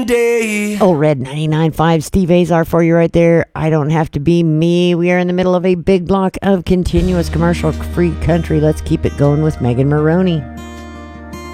day. Oh, Red 99.5, Steve Azar for you right there. I don't have to be me. We are in the middle of a big block of continuous commercial-free country. Let's keep it going with Megan Maroney.